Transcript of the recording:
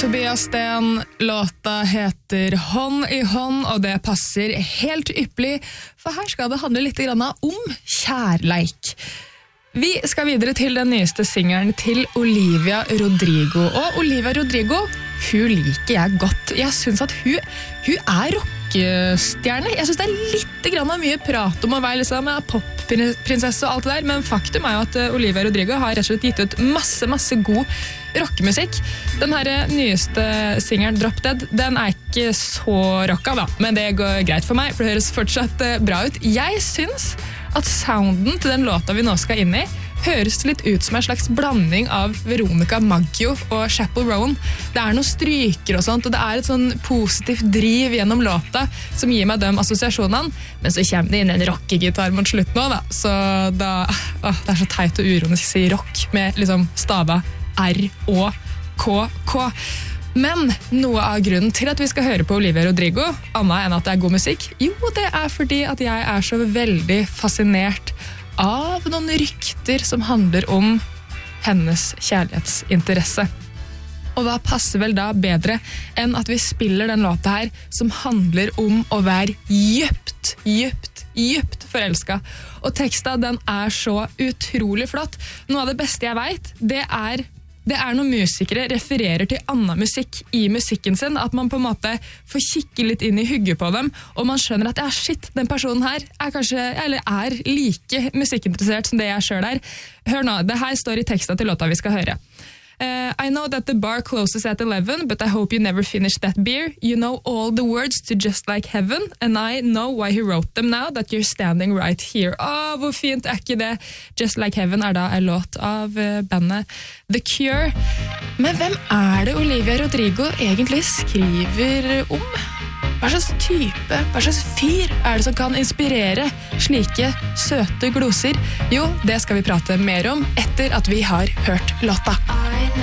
Tobias Sten, låta heter Hånd i hånd, og det passer helt yppelig, for her skal det handle litt grann om kjærleik. Vi skal videre til den nyeste singelen til Olivia Rodrigo, og Olivia Rodrigo, hun liker jeg godt. Jeg synes at hun er rockestjerne. Jeg synes det er litt grann mye prat om å være liksom, popprinsesse og alt det der, men faktum er jo at Olivia Rodrigo har rett og slett gitt ut masse god rockemusikk. Den her nyeste singelen Drop Dead, den er ikke så rocka da, men det går greit for meg, for det høres fortsatt bra ut. Jeg synes at sounden til den låta vi nå skal inn i høres litt ut som en slags blanding av Veronica Maggio og Chappell Rowan. Det er noen stryker og sånt, og det er et sånn positivt driv gjennom låta som gir meg de assosiasjonene, men så kommer det inn en rockegitar mot slutt nå da, så da, det er så teit og uronisk å si rock med liksom stava R-O-K-K. Men noe av grunnen til at vi skal høre på Olivia Rodrigo, annet enn at det er god musikk, jo, det er fordi at jeg er så veldig fascinert av noen rykter som handler om hennes kjærlighetsinteresse. Og hva passer vel da bedre enn at vi spiller den låta her som handler om å være djupt forelsket. Og teksten, den er så utrolig flott. Noe av det beste jeg vet, det er når musikere refererer til annen musikk i musikken sin, at man på en måte får kikke litt inn i hugget på dem, og man skjønner at shit, den personen her er like musikkinteressert som det jeg selv er. Hør nå, det her står i teksten til låta vi skal høre. I know that the bar closes at 11, but I hope you never finish that beer. You know all the words to Just Like Heaven, and I know why he wrote them now, that you're standing right here. Hvor fint er ikke det? Just Like Heaven er da en låt av bandet The Cure. Men hvem er det Olivia Rodrigo egentlig skriver om? Hva slags type, hva slags fyr er det som kan inspirere slike søte gloser? Jo, det skal vi prate mer om etter at vi har hørt låta.